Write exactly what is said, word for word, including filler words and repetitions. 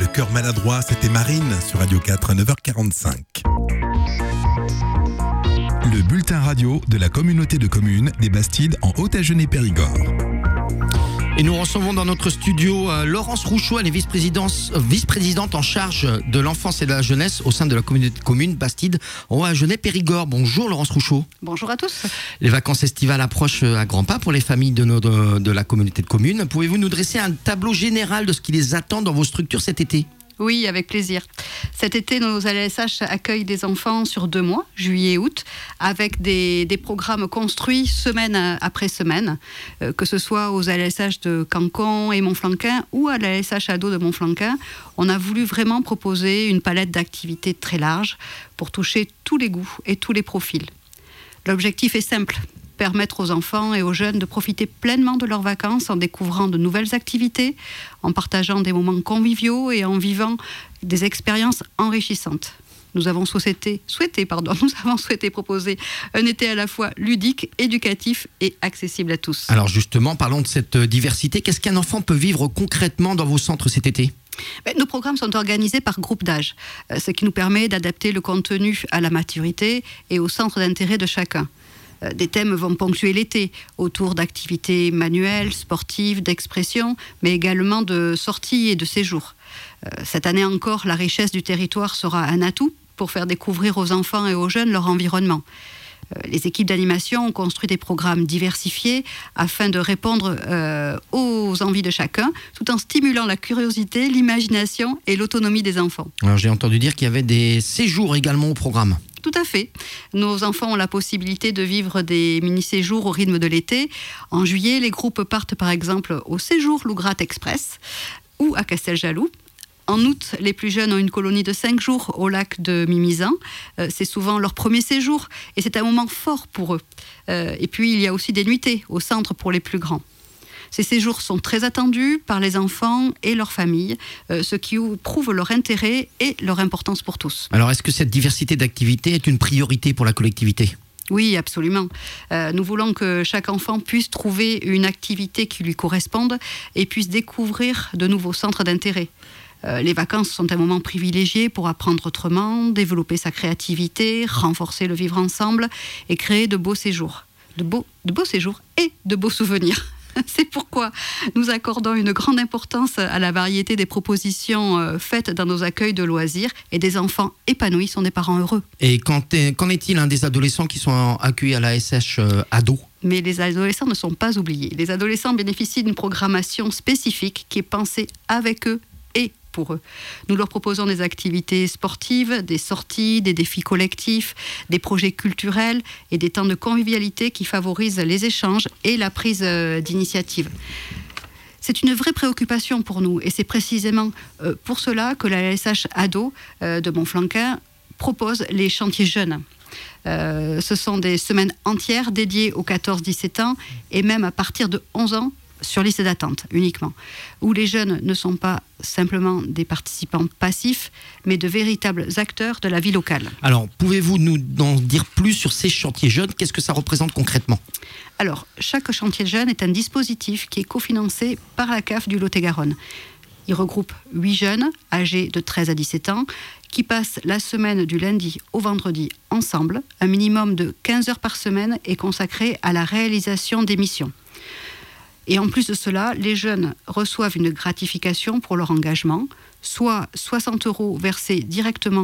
Le cœur maladroit, c'était Marine sur Radio quatre à neuf heures quarante-cinq. Le bulletin radio de la communauté de communes des Bastides en Haute-Agenais-Périgord. Et nous recevons dans notre studio euh, Laurence Rouchot, elle est vice-présidente, euh, vice-présidente en charge de l'enfance et de la jeunesse au sein de la communauté de communes Bastides en Haute-Agenais-Périgord. Bonjour Laurence Rouchot. Bonjour à tous. Les vacances estivales approchent à grands pas pour les familles de, nos, de, de la communauté de communes. Pouvez-vous nous dresser un tableau général de ce qui les attend dans vos structures cet été ? Oui, avec plaisir. Cet été, nos L S H accueillent des enfants sur deux mois, juillet et août, avec des, des programmes construits semaine après semaine, euh, que ce soit aux L S H de Cancon et Montflanquin ou à la L S H ado de Montflanquin. On a voulu vraiment proposer une palette d'activités très large pour toucher tous les goûts et tous les profils. L'objectif est simple. Permettre aux enfants et aux jeunes de profiter pleinement de leurs vacances en découvrant de nouvelles activités, en partageant des moments conviviaux et en vivant des expériences enrichissantes. Nous avons souhaité, souhaité, pardon, nous avons souhaité proposer un été à la fois ludique, éducatif et accessible à tous. Alors justement, parlons de cette diversité. Qu'est-ce qu'un enfant peut vivre concrètement dans vos centres cet été ? Nos programmes sont organisés par groupe d'âge, ce qui nous permet d'adapter le contenu à la maturité et au centre d'intérêt de chacun. Des thèmes vont ponctuer l'été, autour d'activités manuelles, sportives, d'expression, mais également de sorties et de séjours. Cette année encore, la richesse du territoire sera un atout pour faire découvrir aux enfants et aux jeunes leur environnement. Les équipes d'animation ont construit des programmes diversifiés afin de répondre euh, aux envies de chacun, tout en stimulant la curiosité, l'imagination et l'autonomie des enfants. Alors j'ai entendu dire qu'il y avait des séjours également au programme. Tout à fait. Nos enfants ont la possibilité de vivre des mini-séjours au rythme de l'été. En juillet, les groupes partent par exemple au séjour Lougrat Express ou à Casteljaloux. En août, les plus jeunes ont une colonie de cinq jours au lac de Mimizan. Euh, c'est souvent leur premier séjour et c'est un moment fort pour eux. Euh, et puis, il y a aussi des nuitées au centre pour les plus grands. Ces séjours sont très attendus par les enfants et leurs familles, euh, ce qui prouve leur intérêt et leur importance pour tous. Alors, est-ce que cette diversité d'activités est une priorité pour la collectivité ? Oui, absolument. Euh, nous voulons que chaque enfant puisse trouver une activité qui lui corresponde et puisse découvrir de nouveaux centres d'intérêt. Euh, les vacances sont un moment privilégié pour apprendre autrement, développer sa créativité, renforcer le vivre ensemble et créer de beaux séjours. De beaux, de beaux séjours et de beaux souvenirs. C'est pourquoi nous accordons une grande importance à la variété des propositions euh, faites dans nos accueils de loisirs et des enfants épanouis sont des parents heureux. Et qu'en est-il hein, des adolescents qui sont accueillis à la S H euh, ado ? Mais les adolescents ne sont pas oubliés. Les adolescents bénéficient d'une programmation spécifique qui est pensée avec eux et pour eux. Nous leur proposons des activités sportives, des sorties, des défis collectifs, des projets culturels et des temps de convivialité qui favorisent les échanges et la prise d'initiative. C'est une vraie préoccupation pour nous et c'est précisément pour cela que la L S H ado de Montflanquin propose les chantiers jeunes. Euh, ce sont des semaines entières dédiées aux quatorze dix-sept ans et même à partir de onze ans sur liste d'attente uniquement, où les jeunes ne sont pas simplement des participants passifs, mais de véritables acteurs de la vie locale. Alors, pouvez-vous nous en dire plus sur ces chantiers jeunes ? Qu'est-ce que ça représente concrètement ? Alors, chaque chantier jeune est un dispositif qui est cofinancé par la C A F du Lot-et-Garonne. Il regroupe huit jeunes âgés de treize à dix-sept ans qui passent la semaine du lundi au vendredi ensemble. Un minimum de quinze heures par semaine est consacré à la réalisation des missions. Et en plus de cela, les jeunes reçoivent une gratification pour leur engagement, soit soixante euros versés directement